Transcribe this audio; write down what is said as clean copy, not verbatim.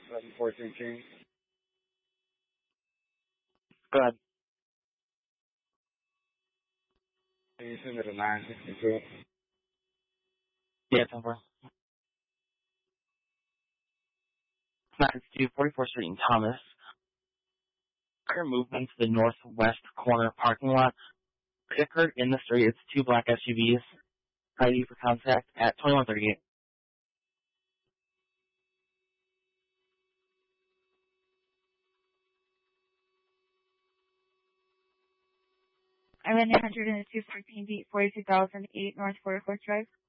714 King. Go ahead. Can you send it to 962? Yeah, 10-4. 962 44th Street in Thomas. Car movement to the northwest corner parking lot. Occurred in the street. It's two black SUVs. ID for contact at 2138. I'm in 102 14 feet, 42,008 North 44th Drive.